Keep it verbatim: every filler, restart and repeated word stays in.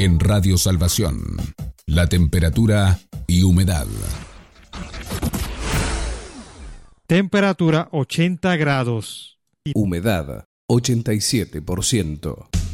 En Radio Salvación, la temperatura y humedad. Temperatura ochenta grados. Humedad ochenta y siete por ciento.